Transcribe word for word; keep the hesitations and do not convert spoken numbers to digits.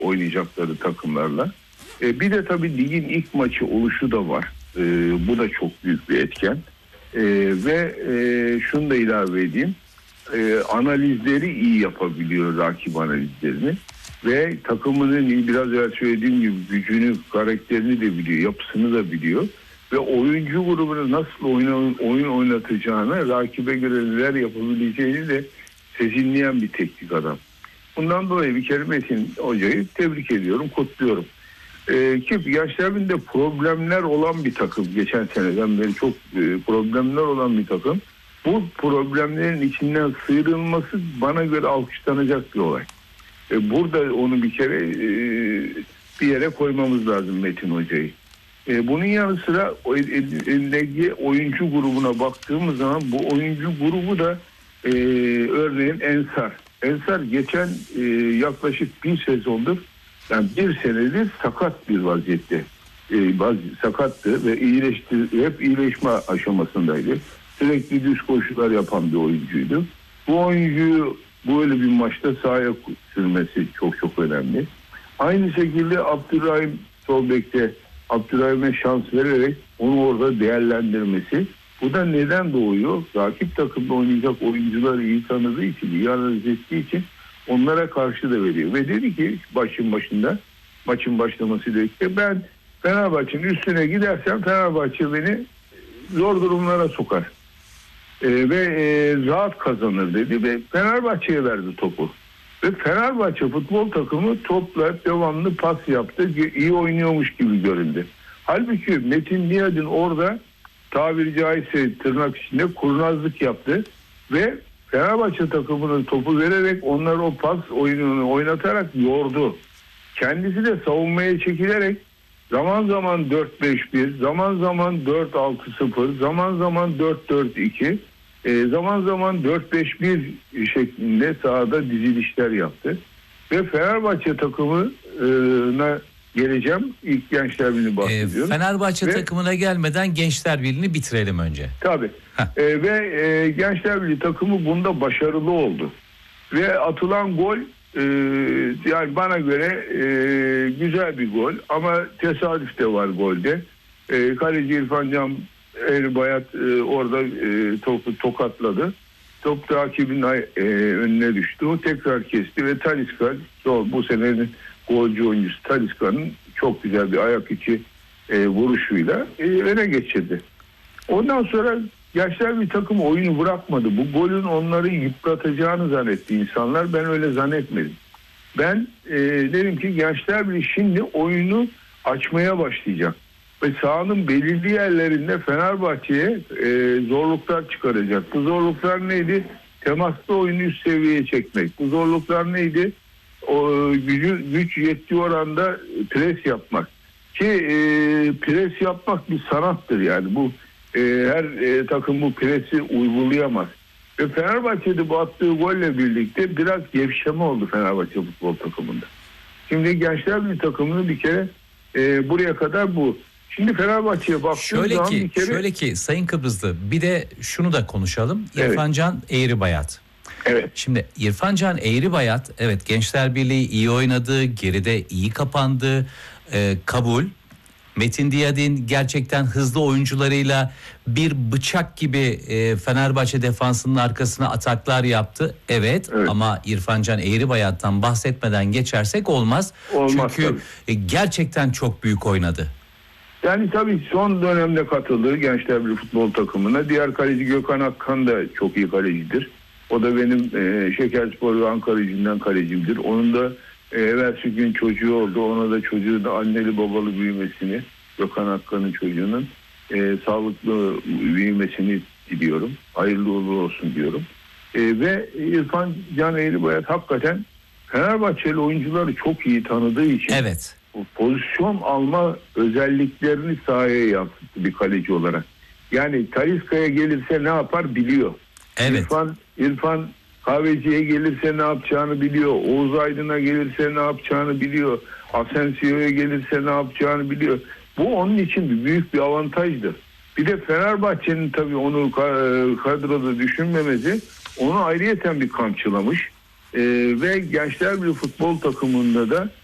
oynayacakları takımlarla. E, bir de tabii ligin ilk maçı oluşu da var. E, bu da çok büyük bir etken. E, ve e, şunu da ilave edeyim. E, analizleri iyi yapabiliyor, rakip analizlerini. Ve takımının biraz evvel söylediğim gibi gücünü, karakterini de biliyor, yapısını da biliyor. Ve oyuncu grubunu nasıl oyun, oyun oynatacağını, rakibe göre neler yapabileceğini de sezinleyen bir teknik adam. Bundan dolayı bir kere Metin Hoca'yı tebrik ediyorum, kutluyorum. Ee, ki Gençlerbirliği'nde problemler olan bir takım. Geçen seneden beri çok e, problemler olan bir takım. Bu problemlerin içinden sıyrılması bana göre alkışlanacak bir olay. E, burada onu bir kere e, bir yere koymamız lazım Metin Hoca'yı. E, bunun yanı sıra elindeki oyuncu grubuna baktığımız zaman bu oyuncu grubu da e, örneğin Ensar. Ensar geçen e, yaklaşık bir sezondur, yani bir senedir sakat bir vaziyette. E, bazı sakattı ve iyileşti, hep iyileşme aşamasındaydı. Sürekli düz koşular yapan bir oyuncuydu. Bu oyuncuyu böyle bir maçta sahaya sürmesi çok çok önemli. Aynı şekilde Abdurrahim Solbek'te Abdurrahim'e şans vererek onu orada değerlendirmesi. Bu da neden doğuyor? Rakip takımda oynayacak oyuncuları iyi tanıdığı için, iyi analiz ettiği için onlara karşı da veriyor. Ve dedi ki başın başında, maçın başlamasıyla birlikte, ben Fenerbahçe'nin üstüne gidersem Fenerbahçe beni zor durumlara sokar. Ee, ve e, rahat kazanır dedi ve Fenerbahçe'ye verdi topu. Ve Fenerbahçe futbol takımı topla devamlı pas yaptı. İyi oynuyormuş gibi göründü. Halbuki Metin Nihat'ın orada tabiri caizse tırnak içinde kurnazlık yaptı. Ve Fenerbahçe takımının topu vererek onları o pas oyununu oynatarak yordu. Kendisi de savunmaya çekilerek zaman zaman dört beş bir, zaman zaman dört altı sıfır, zaman zaman dört dört iki, e, zaman zaman dört beş bir şeklinde sahada dizilişler yaptı. Ve Fenerbahçe takımına geleceğim. İlk Gençler Birliği'ni bahsediyorum. E, Fenerbahçe ve, takımına gelmeden Gençler Birliği'ni bitirelim önce. Tabii. E, ve e, Gençler Birliği takımı bunda başarılı oldu. Ve atılan gol e, yani bana göre e, güzel bir gol ama tesadüf de var golde. E, kaleci İrfan Can Eğribayat e, orada e, topu tokatladı. Top rakibin e, önüne düştü. O tekrar kesti ve Talisca, bu senenin golcü oyuncusu Talisca'nın çok güzel bir ayak içi e, vuruşuyla e, öne geçirdi. Ondan sonra Gençler bir takım oyunu bırakmadı. Bu golün onları yıpratacağını zannetti insanlar. Ben öyle zannetmedim. Ben e, dedim ki Gençler Birliği şimdi oyunu açmaya başlayacak. Ve sahanın belirli yerlerinde Fenerbahçe'ye e, zorluklar çıkaracak. Bu zorluklar neydi? Temaslı oyunu üst seviyeye çekmek. Bu zorluklar neydi? O, gücü, güç yettiği oranda pres yapmak. Ki e, pres yapmak bir sanattır yani. Bu e, her e, takım bu presi uygulayamaz. Ve Fenerbahçe'de bu attığı golle birlikte biraz gevşeme oldu Fenerbahçe futbol takımında. Şimdi Gençler Birliği takımını bir kere e, buraya kadar bu. Şimdi Fenerbahçe'ye baktığım şöyle zaman ki, bir kere... Şöyle ki Sayın Kıbrıslı, bir de şunu da konuşalım. Evet. İrfan Can Eğribayat. Evet. Şimdi İrfan Can Eğribayat, evet Gençler Birliği iyi oynadı, geride iyi kapandı, e, kabul. Metin Diyadin gerçekten hızlı oyuncularıyla bir bıçak gibi e, Fenerbahçe defansının arkasına ataklar yaptı. Evet, evet. Ama İrfan Can Eğribayat'tan bahsetmeden geçersek olmaz. Olmaz Çünkü tabii. gerçekten çok büyük oynadı. Yani tabii son dönemde katıldığı Gençler Birliği futbol takımına. Diğer kaleci Gökhan Akkan da çok iyi kalecidir. O da benim e, Şekerspor ve Ankara Gücü'nden kalecimdir. Onun da e, evvelsi gün çocuğu oldu. Ona da çocuğu da anneli babalı büyümesini, Gökhan Akkan'ın çocuğunun e, sağlıklı büyümesini diliyorum. Hayırlı uğurlu olsun diyorum. E, ve İrfan Can Eğribayat hakikaten Fenerbahçeli oyuncuları çok iyi tanıdığı için evet. pozisyon alma özelliklerini sahaya yansıttı bir kaleci olarak. Yani Talisca'ya gelirse ne yapar biliyor. Evet. İrfan, İrfan Kahveci'ye gelirse ne yapacağını biliyor. Oğuz Aydın'a gelirse ne yapacağını biliyor. Asensio'ya gelirse ne yapacağını biliyor. Bu onun için bir büyük bir avantajdır. Bir de Fenerbahçe'nin tabii onu kadroda düşünmemesi onu ayrıyeten bir kamçılamış. Ee, ve Gençler Birliği futbol takımında da